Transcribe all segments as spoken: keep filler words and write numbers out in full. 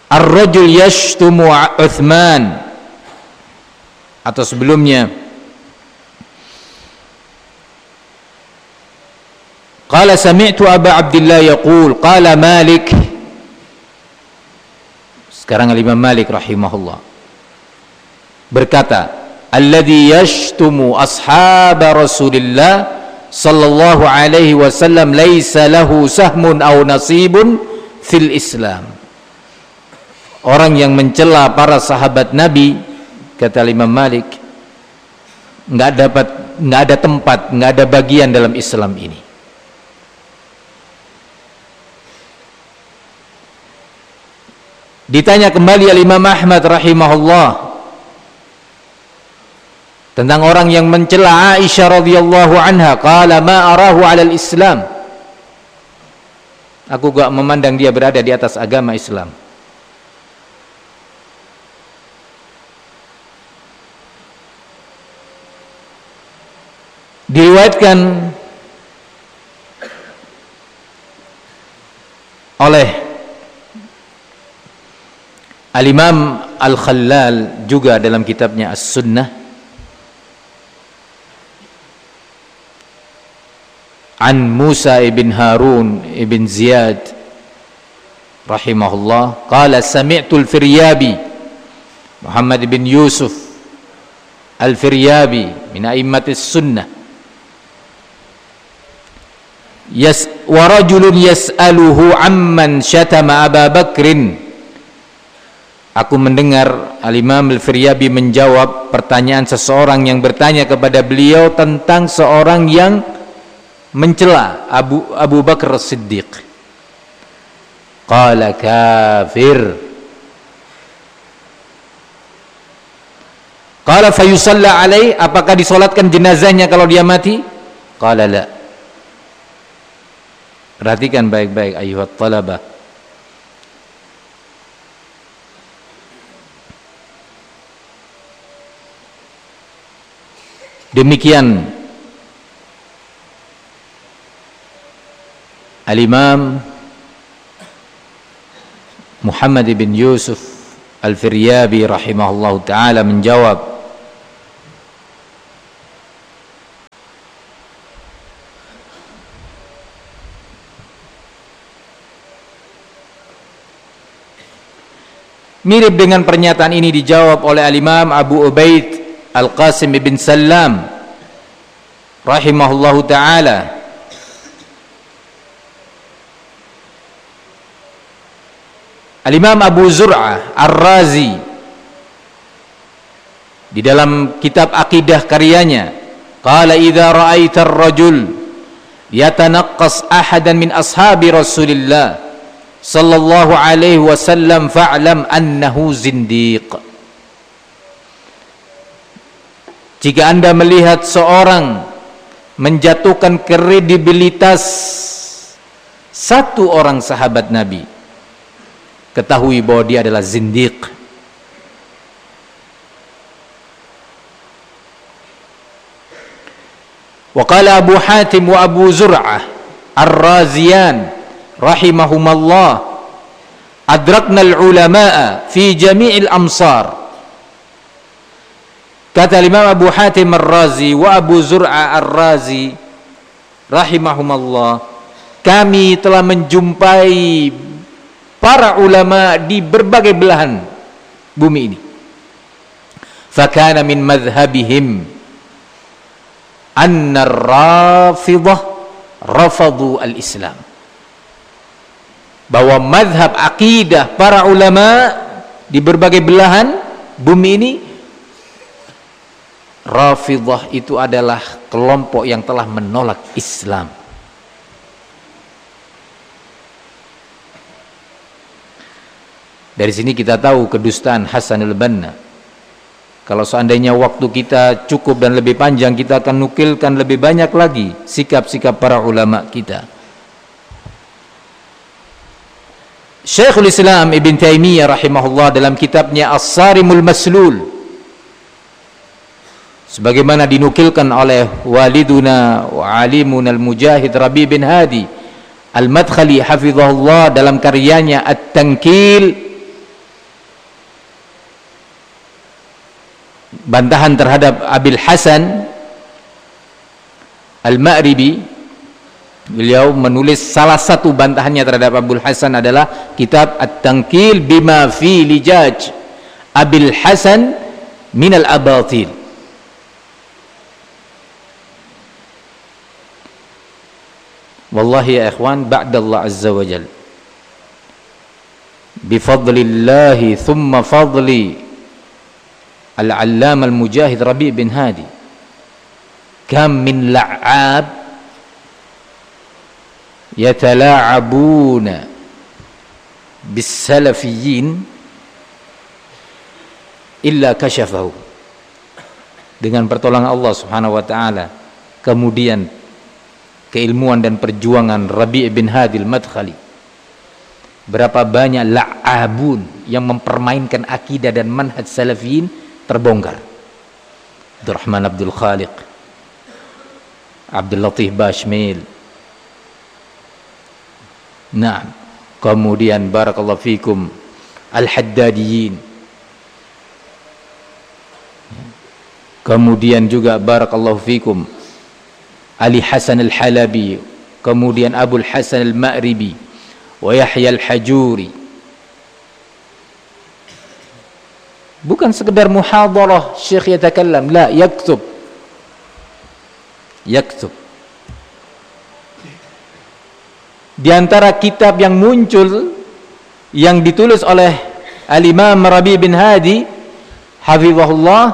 ar-rajul yashtumu Uthman, atau sebelumnya qala sami'tu Aba Abdillah yaqul qala Malik. Sekarang Imam Malik rahimahullah berkata, alladhi yashtumu ashab Rasulillah sallallahu alaihi wasallam laisa lahu sahmun aw nasibun fil Islam. Orang yang mencela para sahabat Nabi, kata Imam Malik, enggak dapat, enggak ada tempat, enggak ada bagian dalam Islam ini. Ditanya kembali Imam Ahmad rahimahullah tentang orang yang mencela Aisyah radhiyallahu anha, qala ma arahu 'alal Islam. Aku gak memandang dia berada di atas agama Islam. Diriwayatkan oleh Al-Imam Al-Khallal juga dalam kitabnya As-Sunnah an Musa ibn Harun ibn Ziyad rahimahullah qala sami'tu al-Firyabi Muhammad ibn Yusuf al-Firyabi min a'immatis sunnah yas wa rajulun yas'aluhu amman syatama Aba Bakrin. Aku mendengar Al-Imam Al-Firyabi menjawab pertanyaan seseorang yang bertanya kepada beliau tentang seorang yang mencela Abu Abu Bakar Siddiq. Qala kafir. Qala fayusalla alaih, apakah disolatkan jenazahnya kalau dia mati? Qala la. Perhatikan baik-baik ayuhat talabah. Demikian Al-Imam Muhammad bin Yusuf Al-Firyabi rahimahullah ta'ala menjawab, mirip dengan pernyataan ini dijawab oleh Al-Imam Abu Ubaid Al-Qasim bin Salam rahimahullahu ta'ala. Al-Imam Abu Zur'ah Ar-Razi di dalam kitab akidah karyanya, qala idza ra'aita ar-rajul yatanaqqas ahadan min ashabi Rasulillah sallallahu alaihi wasallam fa'lam annahu zindiq. Jika Anda melihat seorang menjatuhkan kredibilitas satu orang sahabat Nabi, ketahui bahwa dia adalah zindiq. Wa qala Abu Hatim wa Abu Zur'ah Ar-Raziyan rahimahumallah, adrakna al-ulama'a fi jami'il amsar. Kata Imam Abu Hatim Ar-Razi wa Abu Zur'ah Ar-Razi rahimahumallah, kami telah menjumpai para ulama di berbagai belahan bumi ini. Fakana min madhhabihim anna ar-Rafidah rafadu al-Islam. Bahwa madhab akidah para ulama di berbagai belahan bumi ini, Rafidah itu adalah kelompok yang telah menolak Islam. Dari sini kita tahu kedustaan Hasan al-Banna. Kalau seandainya waktu kita cukup dan lebih panjang, kita akan nukilkan lebih banyak lagi sikap-sikap para ulama kita. Syekhul Islam Ibn Taimiyah rahimahullah dalam kitabnya As-Sarimul Maslul, sebagaimana dinukilkan oleh waliduna wa alimuna al-mujahid Rabi bin Hadi Al-Madkhali hafizahullah dalam karyanya At-Tankil bantahan terhadap Abil Hasan Al-Ma'ribi, beliau menulis salah satu bantahannya terhadap Abul Hasan adalah kitab At-Tanqil bima fi lijaj Abil Hasan minal abatil. Wallahi ya ikhwan, ba'dallah azza wa jal, bifadlillahi thumma fadli al-allama al-mujahid Rabi' bin Hadi, kam min la'ab yatala'abuna bis-salafiyyin illa kashafahu. Dengan pertolongan Allah subhanahu wa ta'ala, kemudian keilmuan dan perjuangan Rabi' bin Hadi al-Madkhali, berapa banyak la'abun yang mempermainkan akidah dan manhaj salafiyin terbongkar. Abdurrahman Abdul Khaliq, Abdul Latif Bashmil, nah, kemudian barakallahu fikum Al-Haddadiyin, kemudian juga barakallahu fikum Ali Hasan Al-Halabi, kemudian Abul Hasan Al-Ma'ribi wa Yahya Al-Hajuri. Bukan sekedar muhadarah syekh yatakallam, la, yaktub yaktub. Di antara kitab yang muncul yang ditulis oleh Al-Imam Rabi' bin Hadi hafizahullah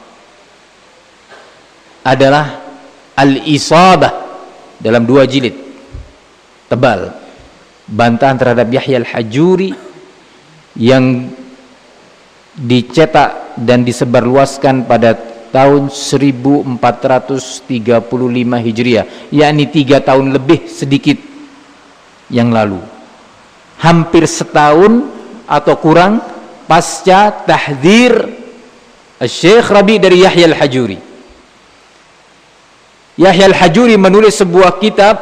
adalah Al-Isabah dalam dua jilid tebal, bantahan terhadap Yahya Al-Hajuri yang dicetak dan disebarluaskan pada tahun seribu empat ratus tiga puluh lima Hijriah, yakni tiga tahun lebih sedikit yang lalu, hampir setahun atau kurang pasca tahdzir Syekh Rabi' dari Yahya Al-Hajuri. Yahya Al-Hajuri menulis sebuah kitab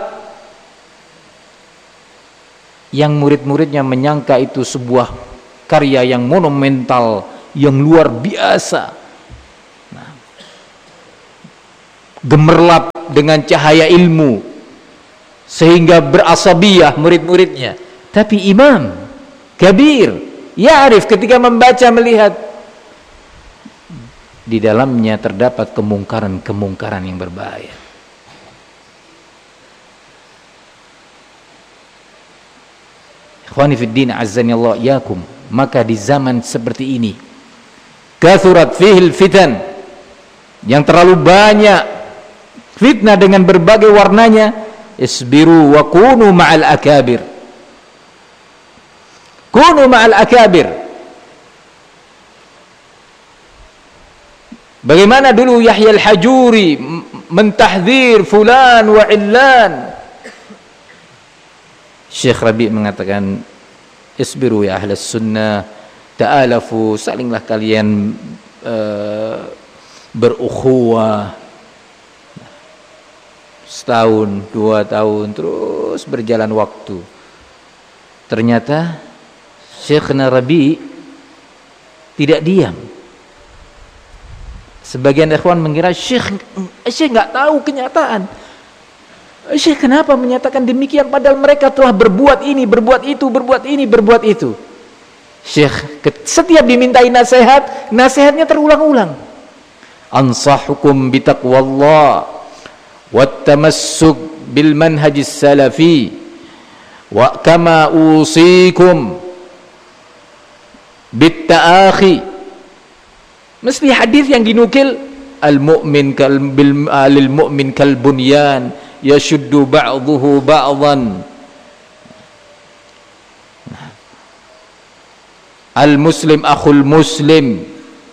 yang murid-muridnya menyangka itu sebuah karya yang monumental, yang luar biasa, nah, gemerlap dengan cahaya ilmu sehingga berasabiyah murid-muridnya. Tapi imam kabir, ya'rif, ketika membaca melihat di dalamnya terdapat kemungkaran-kemungkaran yang berbahaya. Ikhwani fid din, azzani Allah yakum, maka di zaman seperti ini kathurat fihil fitan, yang terlalu banyak fitnah dengan berbagai warnanya, isbiru wa kunu ma'al akabir, kunu ma'al akabir. Bagaimana dulu Yahya Al-Hajuri mentahdzir fulan wa illan, Syekh Rabi' mengatakan isbiru ya ahlas sunnah, ta'alafu, salinglah kalian uh, berukhuwah. Setahun, dua tahun, terus berjalan waktu. Ternyata Syekhna Rabi' tidak diam. Sebagian ikhwan mengira Syekh Syekh enggak tahu kenyataan. Syekh kenapa menyatakan demikian padahal mereka telah berbuat ini, berbuat itu, berbuat ini, berbuat itu. Syekh setiap dimintai nasihat, nasihatnya terulang-ulang. Ansahukum bitaqwallah wattamassuk bil manhajis salafi wa kama usikum bit ta'akhi. Mesti hadis yang dinukil, al mu'min kal bil lil mu'min kal bunyan yashuddu ba'dhuhu ba'dhan, al muslim akhul muslim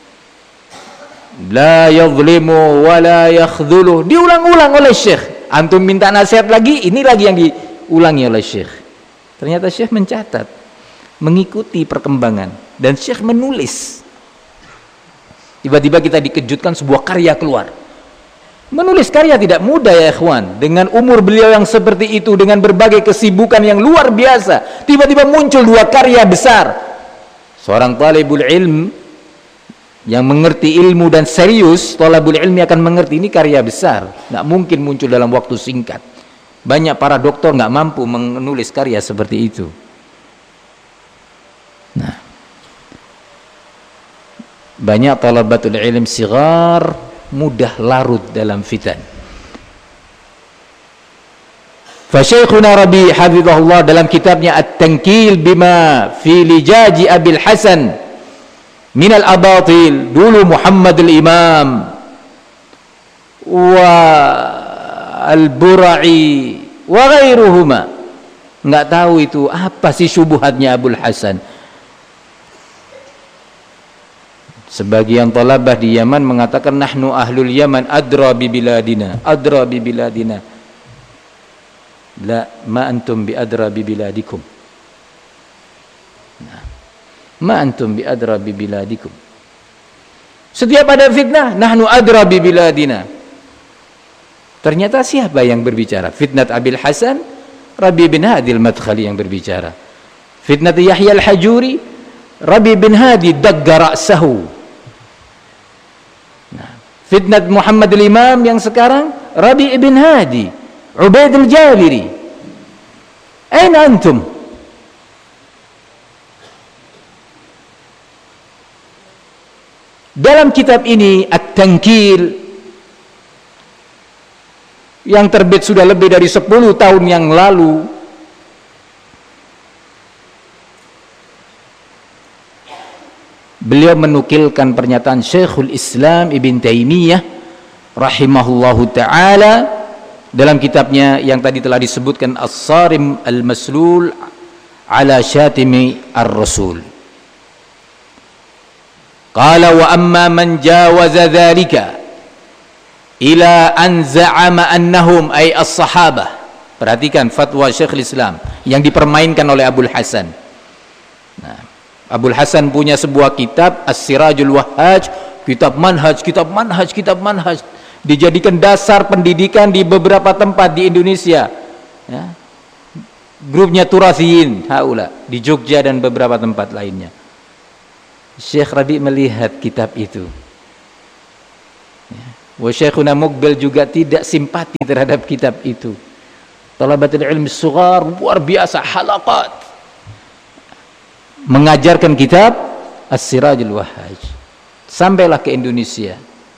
la yadhlimu wa la yakhdhuluh. Diulang-ulang oleh Syekh. Antum minta nasihat lagi, ini lagi yang diulangi oleh Syekh. Ternyata Syekh mencatat, mengikuti perkembangan, dan Syekh menulis. Tiba-tiba kita dikejutkan sebuah karya keluar. Menulis karya tidak mudah ya ikhwan. Dengan umur beliau yang seperti itu, dengan berbagai kesibukan yang luar biasa, tiba-tiba muncul dua karya besar. Seorang talibul ilm yang mengerti ilmu dan serius, thalabul ilmi akan mengerti ini karya besar, nggak mungkin muncul dalam waktu singkat. Banyak para doktor nggak mampu menulis karya seperti itu. Nah, banyak talabatul ilm sigar mudah larut dalam fitan. Fa Syekhuna Rabi hafizahullah dalam kitabnya At-Tankil bima fi lijaji Abil Hasan min al-abatil, dulu Muhammad al-Imam wa al-Bura'i wa ghairuhuma, nggak tahu itu apa sih syubhatnya Abul Hasan. Sebagian talabah di Yaman mengatakan nahnu ahlul Yaman adra bi biladina, adra bi biladina. La ma antum bi adra bi biladikum. Nah, ma antum bi adra bi biladikum. Setiap ada fitnah, nahnu adra bi biladina. Ternyata siapa yang berbicara? Fitnat Abil Hasan, Rabi bin Hadi al-Madkhali yang berbicara. Fitnat Yahya al-Hajuri, Rabi bin Hadi dagga ra'sahu. Nah, fitnat Muhammad al-Imam yang sekarang, Rabi bin Hadi, Ubaid al-Jabiri. Aina antum? Dalam kitab ini At-Tankil yang terbit sudah lebih dari sepuluh tahun yang lalu, beliau menukilkan pernyataan Syekhul Islam Ibn Taimiyah rahimahullahu ta'ala dalam kitabnya yang tadi telah disebutkan As-Sarim Al-Maslul ala Syatimi Ar-Rasul. Qala wa amma man jawaza dhalika ila an za'ama annahum ay as-sahabah. Perhatikan fatwa Syekhul Islam yang dipermainkan oleh Abul Hasan. Nah, Abul Hasan punya sebuah kitab As-Sirajul Wahhaj, kitab manhaj, kitab manhaj, kitab manhaj, dijadikan dasar pendidikan di beberapa tempat di Indonesia, ya. Grupnya Turathiyin haula di Jogja dan beberapa tempat lainnya. Syekh Rabi melihat kitab itu, ya. Wa Syekhuna Muqbil juga tidak simpati terhadap kitab itu. Talabatul ilmi sughar luar biasa halaqat mengajarkan kitab As-Sirajul Wahhaj, sampailah ke Indonesia.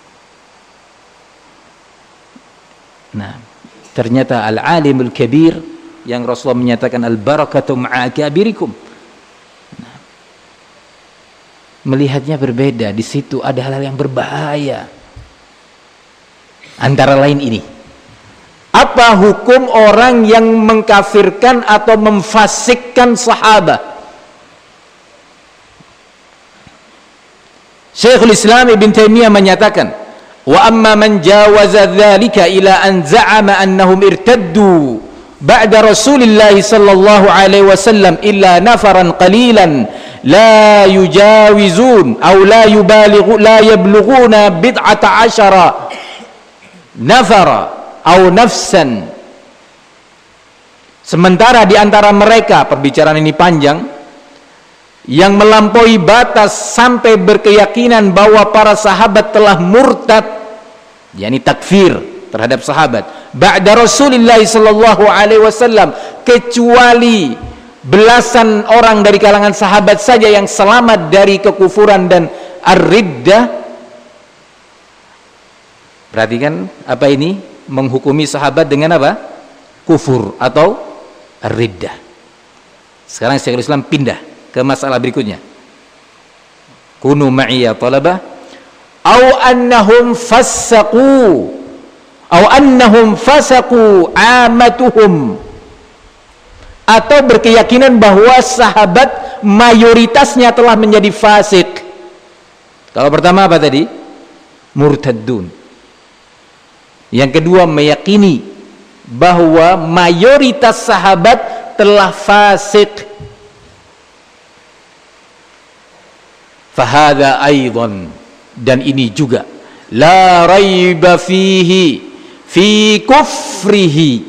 Nah, ternyata al-alimul kabir yang Rasulullah menyatakan al-barakatu ma'a kabirikum. Nah, melihatnya berbeda. Di situ ada hal-hal yang berbahaya. Antara lain ini, apa hukum orang yang mengkafirkan atau memfasikkan sahabat? Syekhul Islam Ibn Taimiyah menyatakan, wa amma man jawaza dzalika ila an za'ama annahum irtaddu ba'da Rasulillah sallallahu alaihi wasallam illa nafaran qalilan la yujawizun aw la yubalighu la yablughuna bid'ata asyara nafara aw nafsan. Sementara di antara mereka, perbicaraan ini panjang, yang melampaui batas sampai berkeyakinan bahwa para sahabat telah murtad, yakni takfir terhadap sahabat ba'da Rasulullah sallallahu alaihi wasallam, kecuali belasan orang dari kalangan sahabat saja yang selamat dari kekufuran dan ar-riddah. Perhatikan apa ini? Menghukumi sahabat dengan apa? Kufur atau ar-riddah. Sekarang Syekhul Islam pindah ke masalah berikutnya. Kunu ma'iyya talabah au annahum fassaqu au annahum fasaqu amatuhum, atau berkeyakinan bahwa sahabat mayoritasnya telah menjadi fasik. Kalau pertama apa tadi? Murtaddun. Yang kedua meyakini bahwa mayoritas sahabat telah fasik. Fahada aidan, dan ini juga la raiba fihi fi kufrihi.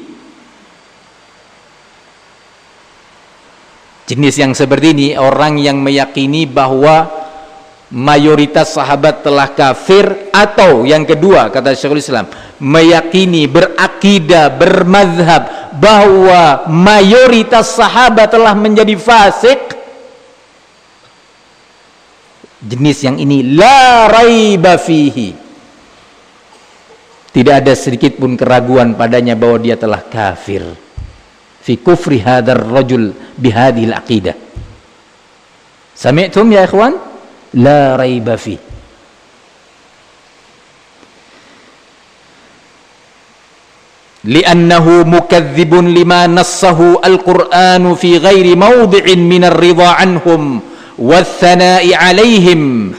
Jenis yang seperti ini, orang yang meyakini bahwa mayoritas sahabat telah kafir, atau yang kedua kata Syekhul Islam, meyakini, berakidah, bermazhab bahwa mayoritas sahabat telah menjadi fasik, jenis yang ini la raiba fihi, tidak ada sedikit pun keraguan padanya bahwa dia telah kafir, fi kufri hadzal rajul bihadhil aqidah. Sami'tum ya ikhwan? La raiba fi. Li'annahu mukadzibun lima nassahu al-Qur'anu fi ghairi mawdi'in min ar-ridha anhum wath-thana'i 'alaihim.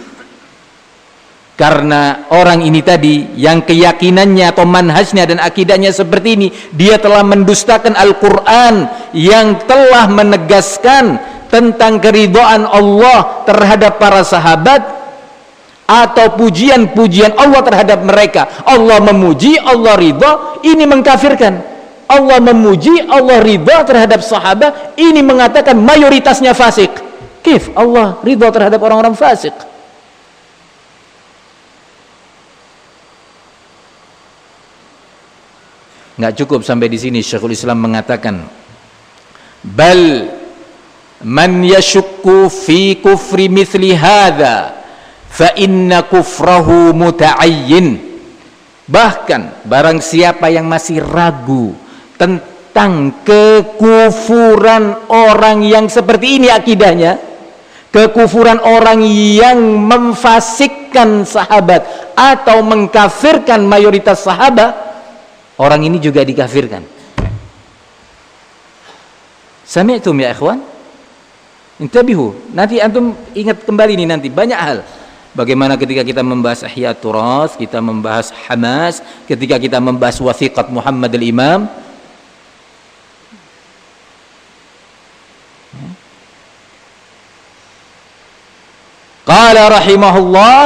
Karena orang ini tadi yang keyakinannya atau manhajnya dan akidahnya seperti ini, dia telah mendustakan Al-Qur'an yang telah menegaskan tentang keridhaan Allah terhadap para sahabat, atau pujian-pujian Allah terhadap mereka. Allah memuji, Allah ridha, ini mengkafirkan. Allah memuji, Allah ridha terhadap sahabat, ini mengatakan mayoritasnya fasik. Kif Allah ridha terhadap orang-orang fasik? Nggak cukup sampai di sini. Syekhul Islam mengatakan, bal man yashukku fi kufri mithli hadha fa inna kufrahu muta'ayyin. Bahkan barang siapa yang masih ragu tentang kekufuran orang yang seperti ini akidahnya, kekufuran orang yang memfasikkan sahabat atau mengkafirkan mayoritas sahabat, orang ini juga dikafirkan. Sami'tum ya ikhwan? Intabihu. Nanti antum ingat kembali nih, nanti banyak hal. Bagaimana ketika kita membahas Ihya Turas, kita membahas Hamas, ketika kita membahas Wathiqat Muhammad al-Imam. Qala rahimahullah,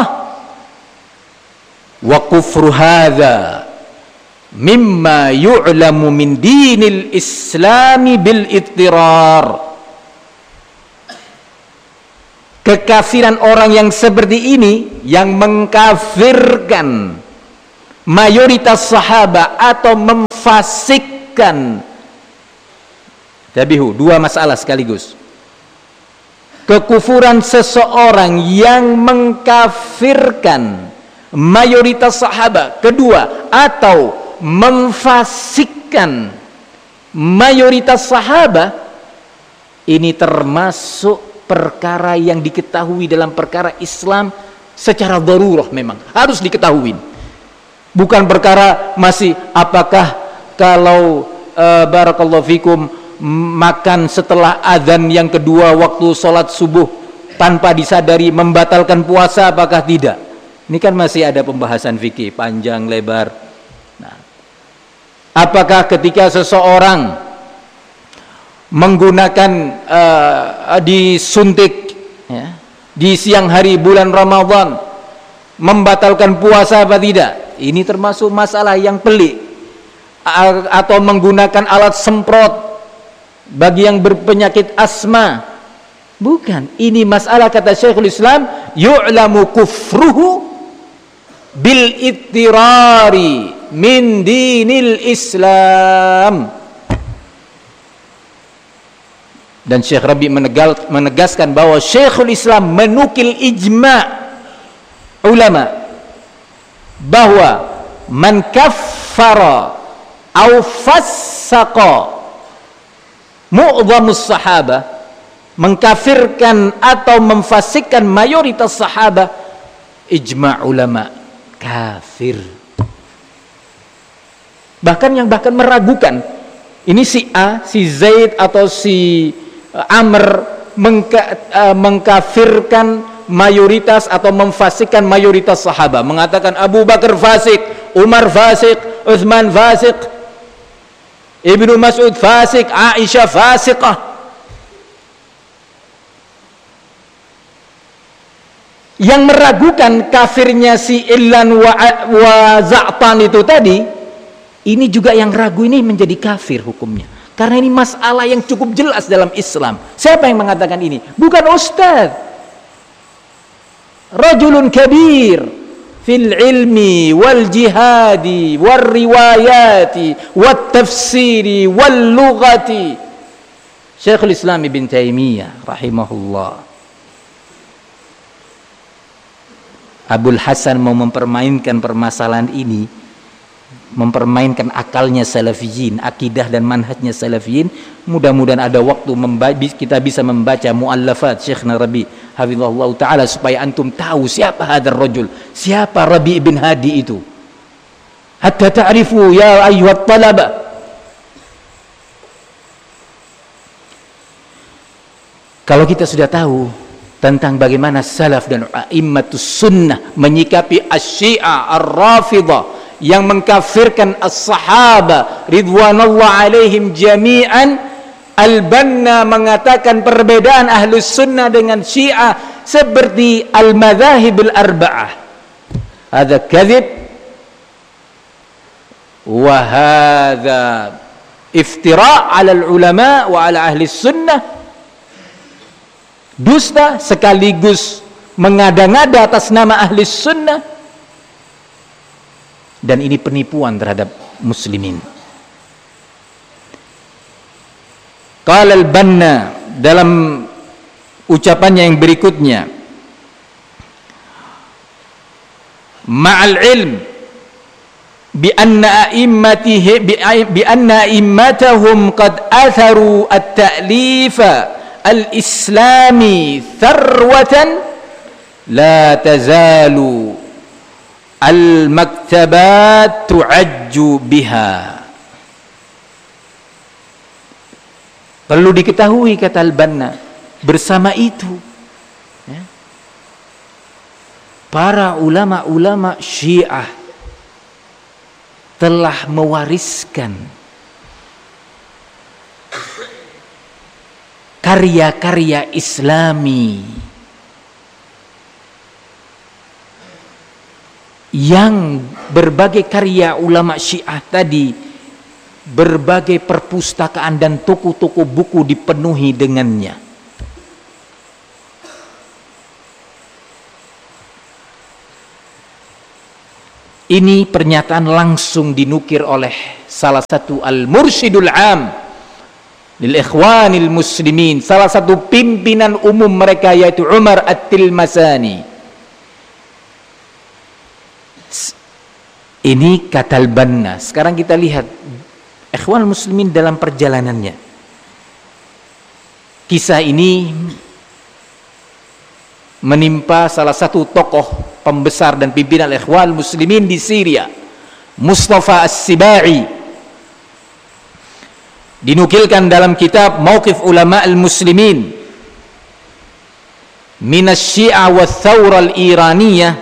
wa kufru hadza mimma yu'lamu min dinil islami bil ittirar. Kekafiran orang yang seperti ini, yang mengkafirkan mayoritas sahabat atau memfasikkan, tabihu, dua masalah sekaligus. Kekufuran seseorang yang mengkafirkan mayoritas sahabat, kedua, atau memfasikkan mayoritas sahabat, ini termasuk perkara yang diketahui dalam perkara Islam secara darurah, memang harus diketahui. Bukan perkara masih apakah kalau uh, barakallahu fikum makan setelah azan yang kedua waktu sholat subuh tanpa disadari membatalkan puasa apakah tidak. Ini kan masih ada pembahasan fikih panjang lebar. Nah, apakah ketika seseorang menggunakan uh, disuntik ya, di siang hari bulan Ramadan membatalkan puasa apa tidak? Ini termasuk masalah yang pelik. A atau menggunakan alat semprot bagi yang berpenyakit asma, bukan. Ini masalah, kata Syekhul Islam, yu'lamu kufruhu bil ittirari min dinil Islam. Dan Syekh Rabi menegaskan bahwa Syekhul Islam menukil ijma' ulama bahwa man kaffara au fassaqa mu'dhamus sahabah, mengkafirkan atau memfasikkan mayoritas sahabah, ijma' ulama kafir. Bahkan yang bahkan meragukan ini si A, si Zaid atau si Amr mengka, uh, mengkafirkan mayoritas atau memfasikkan mayoritas sahabat, mengatakan Abu Bakar fasik, Umar fasik, Utsman fasik, Ibnu Mas'ud fasik, Aisyah fasiqah. Yang meragukan kafirnya si Illan wa, wa Za'tan itu tadi, ini juga yang ragu ini menjadi kafir hukumnya. Karena ini masalah yang cukup jelas dalam Islam. Siapa yang mengatakan ini? Bukan ustaz. rajulun kabir fil ilmi wal jihadi wal riwayati wat tafsiri wal lughati. Syekhul Islam Ibn Taimiyah rahimahullah. Abul Hasan mau mempermainkan permasalahan ini, mempermainkan akalnya salafiyin, akidah dan manhajnya salafiyin. Mudah-mudahan ada waktu kita bisa membaca muallafat Syekh Rabi hafizahullah taala supaya antum tahu siapa hadar rajul, siapa Rabi bin Hadi itu, hatta ta'rifu ya ayyuhat talaba. Kalau kita sudah tahu tentang bagaimana salaf dan a'immatus sunnah menyikapi asy-syiah ar-rafidah yang mengkafirkan as-sahaba ridwanullah alaihim jami'an, Al-Banna mengatakan perbedaan ahlus sunnah dengan syiah seperti al-madhahib al-arba'ah. Hadza kadhib wa hadza iftira' 'ala al-ulama wa 'ala ahli sunnah. Dusta sekaligus mengada-ngada atas nama ahli sunnah, dan ini penipuan terhadap muslimin. Qala al-Banna dalam ucapannya yang berikutnya, ma'al ilm bi anna a'immatihi bi anna a'immatahum qad atharu at-ta'lifa al-islami tharwatan la tazalu al-maktabat tu'ajju biha. Perlu diketahui, kata Al-Banna, bersama itu ya, para ulama-ulama Syiah telah mewariskan karya-karya Islami yang berbagai karya ulama Syiah tadi, berbagai perpustakaan dan toko-toko buku dipenuhi dengannya. Ini pernyataan langsung dinukir oleh salah satu al-mursyidul am lil ikhwanil muslimin, salah satu pimpinan umum mereka, yaitu Umar At-Tilmasani. Ini kata Al-Banna. Sekarang kita lihat ikhwan muslimin dalam perjalanannya. Kisah ini menimpa salah satu tokoh pembesar dan pimpinan ikhwan muslimin di Syria, Mustafa As-Sibai. Dinukilkan dalam kitab Mauqif Ulama al-Muslimin min asy-Syi'a wa Thawra al-Iraniyah.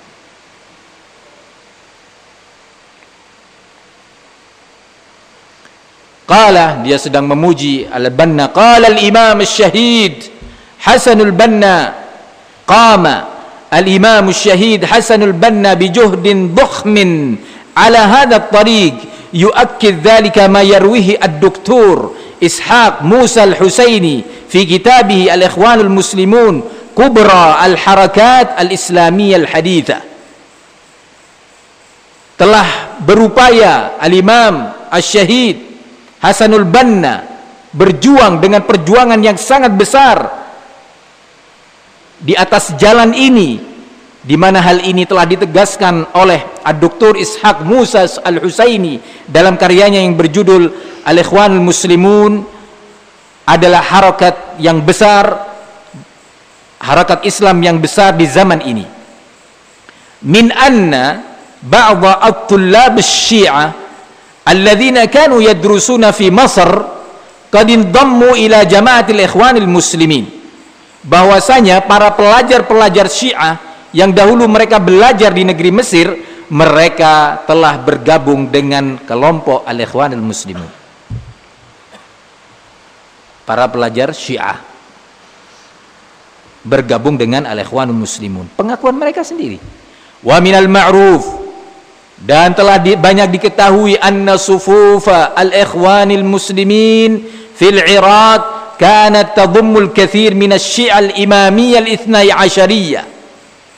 Qala, dia sedang memuji Al-Banna, qala al-Imam Asy-Syahid Hasanul Banna, qama al-Imam Asy-Syahid Hasanul Banna bijuhdin dukhmin ala hadha at-tariq yu'akkid dhalika ma yarwihi ad-Doktor Ishaq Musa Al-Husaini fi kitabih Al-Ikhwanul Muslimun Kubra Al-Harakat Al-Islamiyah Al-Hadithah. Telah berupaya Al-Imam Asy-Syahid Hasanul Banna berjuang dengan perjuangan yang sangat besar di atas jalan ini, di mana hal ini telah ditegaskan oleh Ad-Doktor Ishaq Musa Al-Husaini dalam karyanya yang berjudul Al-Ikhwanul Muslimun, adalah harakat yang besar, harakat Islam yang besar di zaman ini. Min anna ba'dha at-tullab asy-Syi'ah alladzina kanu yadrusuna fi Masr qad indammu ila jama'atil ikhwanil muslimin, bahwasanya para pelajar-pelajar Syiah yang dahulu mereka belajar di negeri Mesir, mereka telah bergabung dengan kelompok al-ikhwanil muslimin. Para pelajar Syiah bergabung dengan al-ikhwanul muslimun, pengakuan mereka sendiri. Wa minal ma'ruf, dan telah di, banyak diketahui, anna sufufa al-ikhwanil muslimin fil Iraq kanat tadhummul kathir min asy-Syi'ah al-imamiyyah al-ithnai asyariyah.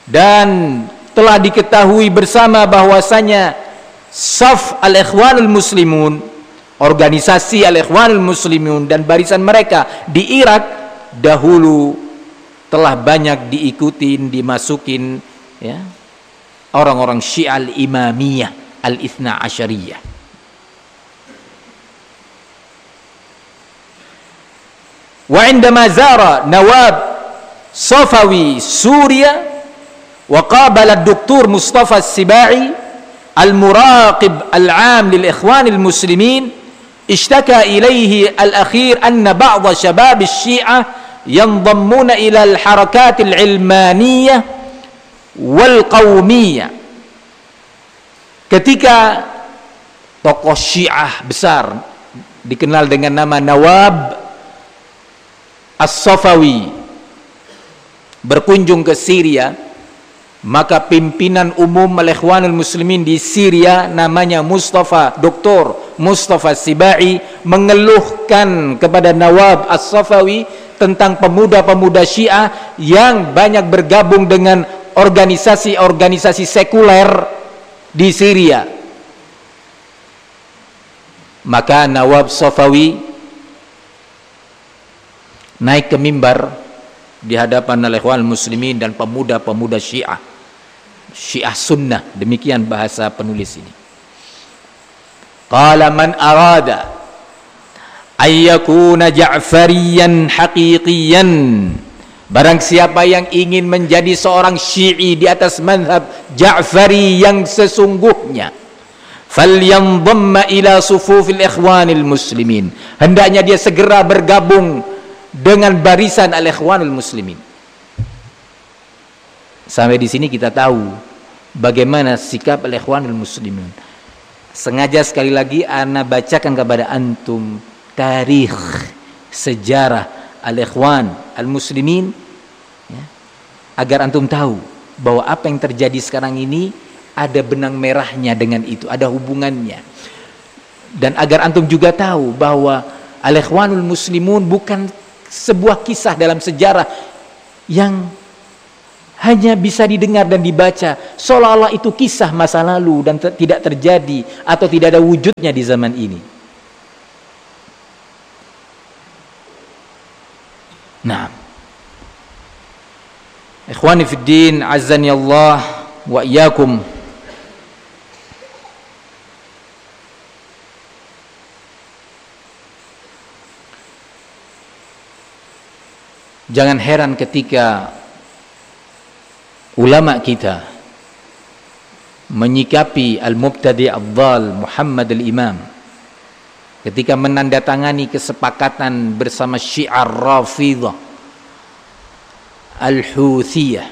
Dan telah diketahui bersama bahwasanya Saf al-Ikhwanul Muslimun, organisasi al-Ikhwanul Muslimun dan barisan mereka di Irak dahulu telah banyak diikutin, dimasukin ya, orang-orang Syiah al-Imamiyah al-Ithna Asyariyah. Wa indama zara Nawab Safawi Suria wa qabala ad-Doktor Mustafa As-Sibai المراقب العام للإخوان المسلمين اشتكى إليه الأخير أن بعض شباب الشيعة ينضمون إلى الحركات العلمانية والقومية. Ketika tokoh Syiah besar dikenal dengan nama Nawab As-Safawi berkunjung ke Syria, maka pimpinan umum Al-Ikhwanul Muslimin di Syria namanya Mustafa, Doktor Mustafa Sibai, mengeluhkan kepada Nawab As-Safawi tentang pemuda-pemuda Syiah yang banyak bergabung dengan organisasi-organisasi sekuler di Syria. Maka Nawab Safawi naik ke mimbar di hadapan Al-Ikhwanul Muslimin dan pemuda-pemuda Syiah, Syiah Sunnah, demikian bahasa penulis ini. Qala man arada ayyakuna Ja'fariyan haqiqiyan, barang siapa yang ingin menjadi seorang Syi'i di atas mazhab Ja'fari yang sesungguhnya, falyanḍamma ila sufufil Ikhwanil Muslimin, hendaknya dia segera bergabung dengan barisan Al-Ikhwanul Muslimin. Sampai di sini kita tahu bagaimana sikap Al-Ikhwanul Muslimin. Sengaja sekali lagi ana bacakan kepada antum tarikh, sejarah Al-Ikhwan Al-Muslimin ya, agar antum tahu bahwa apa yang terjadi sekarang ini ada benang merahnya dengan itu, ada hubungannya. Dan agar antum juga tahu bahwa Al-Ikhwanul Muslimun bukan sebuah kisah dalam sejarah yang hanya bisa didengar dan dibaca seolah-olah itu kisah masa lalu dan te- tidak terjadi atau tidak ada wujudnya di zaman ini. Nah, ikhwani fid din, azzani Allah wa iyyakum. Jangan heran ketika ulama kita menyikapi al-mubtadi' ad-dhal Muhammad al-Imam ketika menandatangani kesepakatan bersama Syi'ar Rafidhah Al-Huthiyah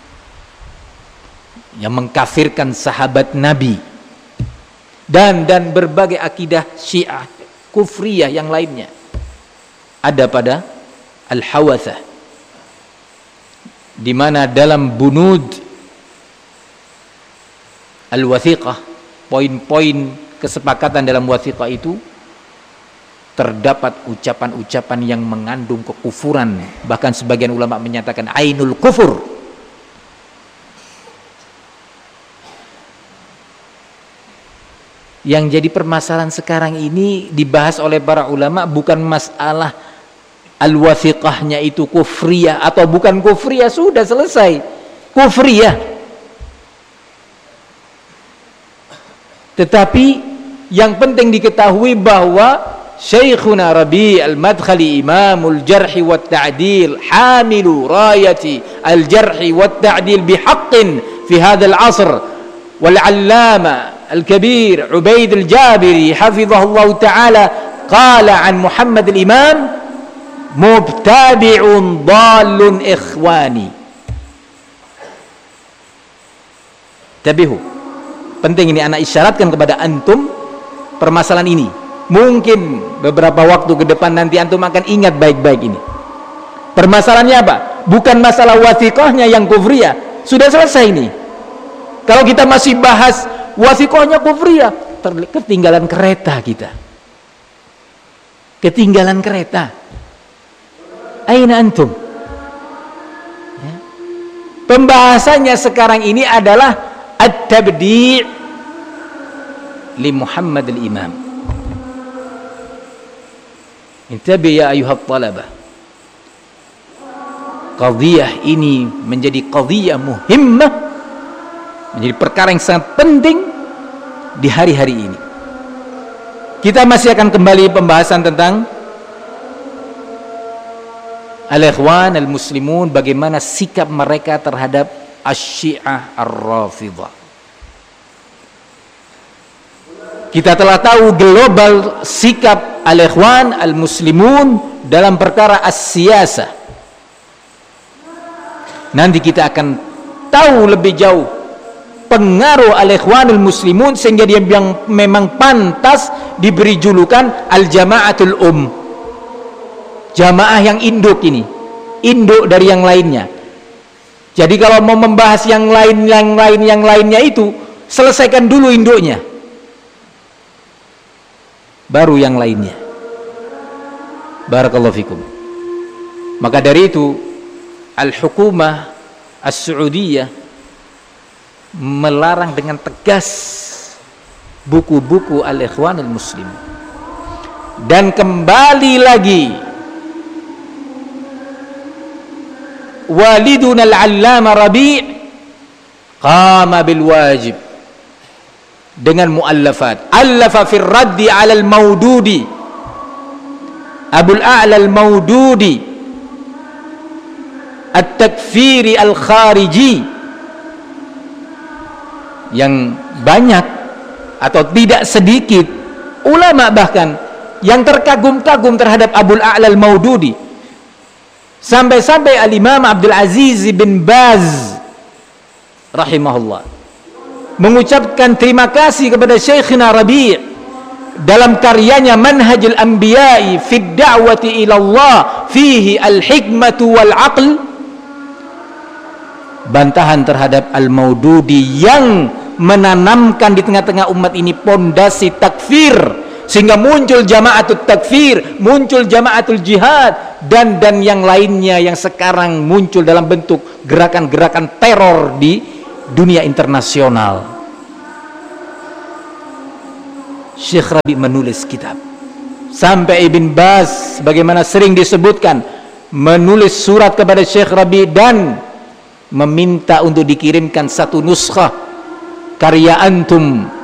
yang mengkafirkan sahabat Nabi dan dan berbagai akidah Syiah kufriyah yang lainnya ada pada Al-Hawathah, di mana dalam bunud al-wathiqah, poin-poin kesepakatan dalam wathiqah itu terdapat ucapan-ucapan yang mengandung kekufuran, bahkan sebagian ulama menyatakan ainul kufur. Yang jadi permasalahan sekarang ini dibahas oleh para ulama bukan masalah al-wathiqahnya itu kufriyah atau bukan kufriyah, sudah selesai kufriyah. Tetapi yang penting diketahui bahwa Syekhuna Rabi' al-Madkhali Imamul Jarh wa Ta'dil hamilu rayati al-Jarh wa Ta'dil bihaqqin fi hadzal 'asr, wal 'allama al-kabir Ubaid al-Jabiri hafizahullah ta'ala qala an Muhammad al-Imam mubtadi'un dhalun ikhwani. Tabihu, penting ini anak isyaratkan kepada antum permasalahan ini. Mungkin beberapa waktu ke depan nanti antum akan ingat baik-baik ini. Permasalahannya apa? Bukan masalah wathiqahnya yang kufriyah, sudah selesai ini. Kalau kita masih bahas wathiqahnya kufriyah, ketinggalan kereta kita. Ketinggalan kereta. Aina antum? Ya. Pembahasannya sekarang ini adalah at-tabdi' li Muhammad al-Imam. Intabi ya ayuhat talabah, qadhiyah ini menjadi qadhiyah muhimmah, menjadi perkara yang sangat penting di hari-hari ini. Kita masih akan kembali pembahasan tentang al-ikhwan al-muslimun, bagaimana sikap mereka terhadap asy-syiah ar-rafidhah. Kita telah tahu global sikap al-ikhwan al-muslimun dalam perkara as-siyasah. Nanti kita akan tahu lebih jauh pengaruh al-ikhwan al-muslimun sehingga dia yang memang pantas diberi julukan al-jama'atul um. Jamaah yang induk ini, induk dari yang lainnya. Jadi kalau mau membahas yang lain yang lain yang lainnya itu, selesaikan dulu induknya, baru yang lainnya. Barakallahu fikum. Maka dari itu al-hukumah as-Saudiyah melarang dengan tegas buku-buku al-ikhwan al-muslim. Dan kembali lagi waliduna al-allama Rabi' qama bil wajib dengan muallafat. Allafa fir raddi 'ala al-Maududi, Abul A'la al-Maududi, at-takfiri al-khariji, yang banyak atau tidak sedikit ulama bahkan yang terkagum-kagum terhadap Abul A'la al-Maududi, sampai-sampai al-Imam Abdul Aziz bin Baz rahimahullah mengucapkan terima kasih kepada Syekhina Rabi' dalam karyanya Manhajul Anbiya'i fid da'wati ila Allah fihi al-hikmatu wal aql, bantahan terhadap al-Maududi yang menanamkan di tengah-tengah umat ini pondasi takfir, sehingga muncul jamaatul takfir, muncul jamaatul jihad, dan dan yang lainnya yang sekarang muncul dalam bentuk gerakan-gerakan teror di dunia internasional. Syekh Rabi menulis kitab, sampai Ibn Baz bagaimana sering disebutkan menulis surat kepada Syekh Rabi dan meminta untuk dikirimkan satu nuskhah karya antum